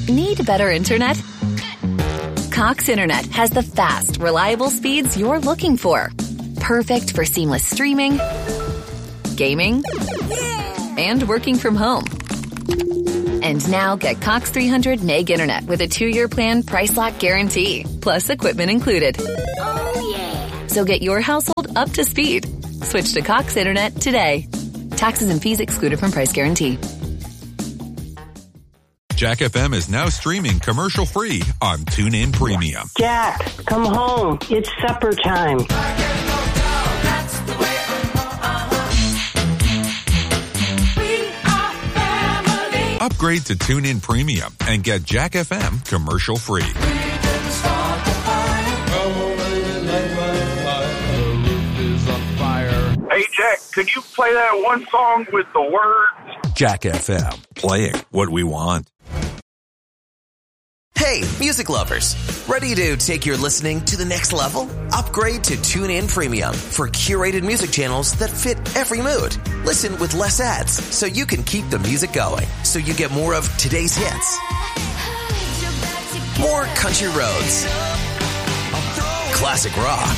Need better internet? Cox Internet has the fast, reliable speeds you're looking for. Perfect for seamless streaming, gaming, and working from home. And now get Cox 300 meg internet with a 2-year plan price lock guarantee, plus equipment included. Oh, yeah. So get your household up to speed. Switch to Cox Internet today. Taxes and fees excluded from price guarantee. Jack FM is now streaming commercial-free on TuneIn Premium. Jack, come home. It's supper time. Upgrade to TuneIn Premium and get Jack FM commercial-free. Hey, Jack, could you play that one song with the words? Jack FM, playing what we want. Hey, music lovers. Ready to take your listening to the next level? Upgrade to TuneIn Premium for curated music channels that fit every mood. Listen with less ads so you can keep the music going. So you get more of today's hits. More country roads. Classic rock.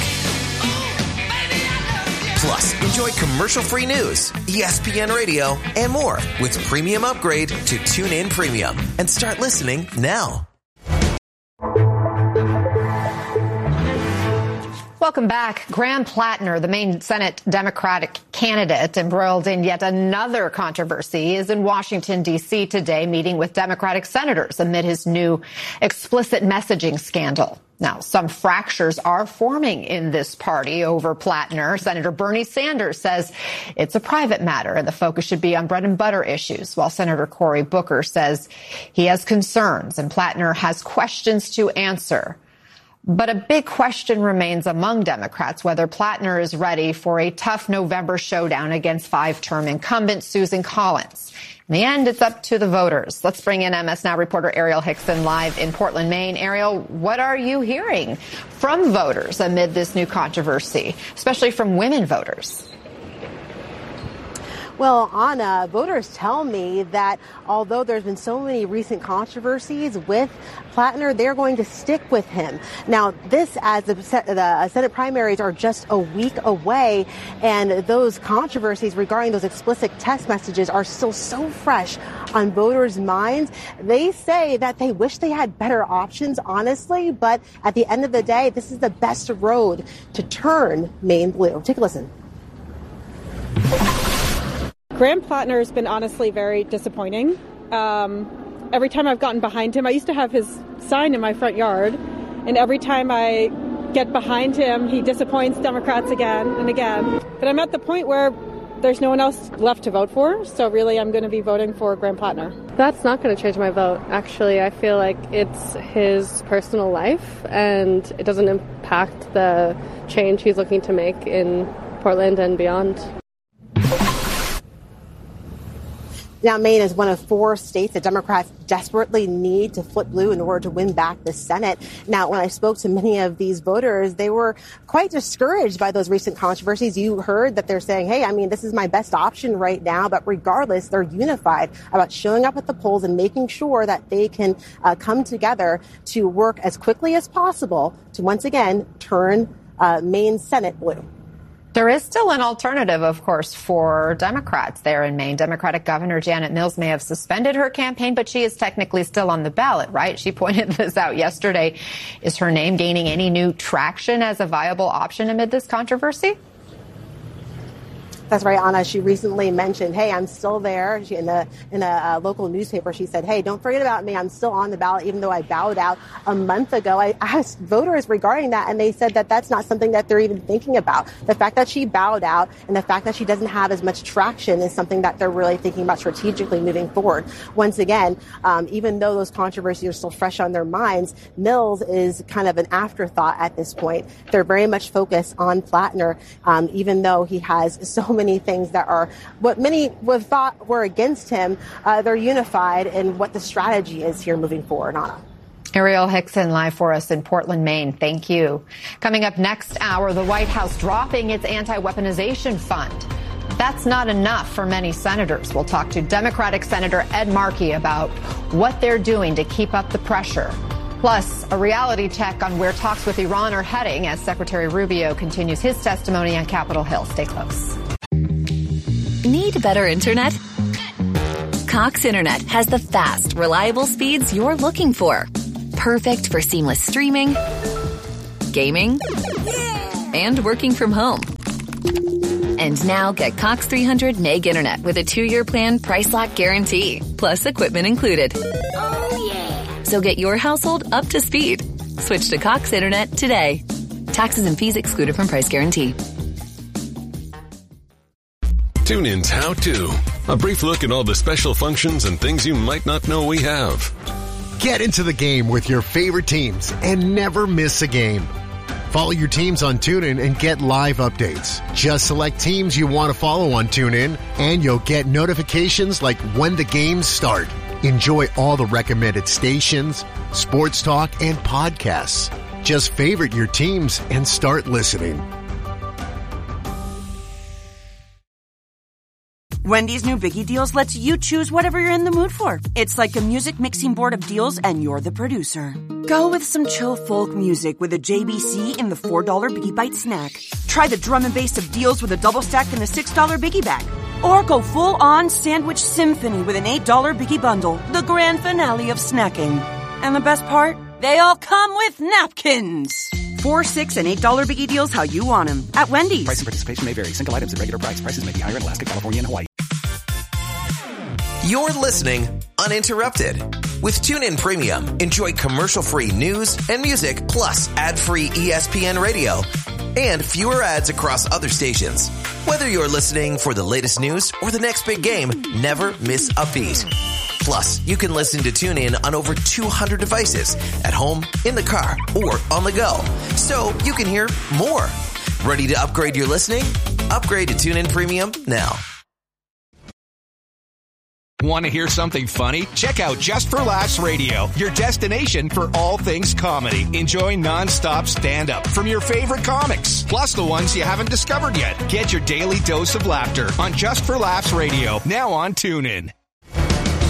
Plus, enjoy commercial-free news, ESPN Radio, and more with Premium Upgrade to TuneIn Premium. And start listening now. Welcome back. Graham Plattner, the main Senate Democratic candidate embroiled in yet another controversy, is in Washington, D.C. today, meeting with Democratic senators amid his new explicit messaging scandal. Now, some fractures are forming in this party over Plattner. Senator Bernie Sanders says it's a private matter and the focus should be on bread and butter issues, while Senator Cory Booker says he has concerns and Plattner has questions to answer. But a big question remains among Democrats whether Plattner is ready for a tough November showdown against 5-term incumbent Susan Collins. In the end, it's up to the voters. Let's bring in MS Now reporter Ariel Hickson live in Portland, Maine. Ariel, what are you hearing from voters amid this new controversy, especially from women voters? Well, Anna, voters tell me that although there's been so many recent controversies with Plattner, they're going to stick with him. Now, this as the Senate primaries are just a week away, and those controversies regarding those explicit text messages are still so fresh on voters' minds. They say that they wish they had better options, honestly, but at the end of the day, this is the best road to turn Maine blue. Take a listen. Graham Plattner has been honestly very disappointing. Every time I've gotten behind him, I used to have his sign in my front yard, and every time I get behind him, he disappoints Democrats again and again. But I'm at the point where there's no one else left to vote for, so really I'm going to be voting for Graham Plattner. That's not going to change my vote. Actually, I feel like it's his personal life, and it doesn't impact the change he's looking to make in Portland and beyond. Now, Maine is one of 4 states that Democrats desperately need to flip blue in order to win back the Senate. Now, when I spoke to many of these voters, they were quite discouraged by those recent controversies. You heard that they're saying, hey, I mean, this is my best option right now. But regardless, they're unified about showing up at the polls and making sure that they can come together to work as quickly as possible to once again turn Maine's Senate blue. There is still an alternative, of course, for Democrats there in Maine. Democratic Governor Janet Mills may have suspended her campaign, but she is technically still on the ballot, right? She pointed this out yesterday. Is her name gaining any new traction as a viable option amid this controversy? That's right, Anna. She recently mentioned, hey, I'm still there. In a local newspaper, she said, hey, don't forget about me. I'm still on the ballot, even though I bowed out a month ago. I asked voters regarding that, and they said that that's not something that they're even thinking about. The fact that she bowed out and the fact that she doesn't have as much traction is something that they're really thinking about strategically moving forward. Once again, even though those controversies are still fresh on their minds, Mills is kind of an afterthought at this point. They're very much focused on Plattner, even though he has so many things that are what many would thought were against him. They're unified in what the strategy is here moving forward. Anna. Ariel Hickson live for us in Portland, Maine. Thank you. Coming up next hour, the White House dropping its anti-weaponization fund. That's not enough for many senators. We'll talk to Democratic Senator Ed Markey about what they're doing to keep up the pressure. Plus, a reality check on where talks with Iran are heading as Secretary Rubio continues his testimony on Capitol Hill. Stay close. Need better internet? Cox Internet has the fast, reliable speeds you're looking for. Perfect for seamless streaming, gaming, and working from home. And now get Cox 300 meg internet with a 2-year plan price lock guarantee, plus equipment included. Oh, yeah. So get your household up to speed. Switch to Cox Internet today. Taxes and fees excluded from price guarantee. TuneIn's How To. A brief look at all the special functions and things you might not know we have. Get into the game with your favorite teams and never miss a game. Follow your teams on TuneIn and get live updates. Just select teams you want to follow on TuneIn, and you'll get notifications like when the games start. Enjoy all the recommended stations, sports talk, and podcasts. Just favorite your teams and start listening. Wendy's new Biggie Deals lets you choose whatever you're in the mood for. It's like a music mixing board of deals, and you're the producer. Go with some chill folk music with a JBC in the $4 Biggie Bite snack. Try the drum and bass of deals with a double stack in the $6 Biggie Bag. Or go full-on sandwich symphony with an $8 Biggie Bundle, the grand finale of snacking. And the best part? They all come with napkins. $4, $6, and $8 Biggie Deals how you want them. At Wendy's. Price and participation may vary. Single items at regular price. Prices may be higher in Alaska, California, and Hawaii. You're listening Uninterrupted. With TuneIn Premium, enjoy commercial-free news and music, plus ad-free ESPN radio, and fewer ads across other stations. Whether you're listening for the latest news or the next big game, never miss a beat. Plus, you can listen to TuneIn on over 200 devices, at home, in the car, or on the go. So you can hear more. Ready to upgrade your listening? Upgrade to TuneIn Premium now. Want to hear something funny? Check out Just for Laughs Radio, your destination for all things comedy. Enjoy nonstop stand-up from your favorite comics, plus the ones you haven't discovered yet. Get your daily dose of laughter on Just for Laughs Radio, now on TuneIn.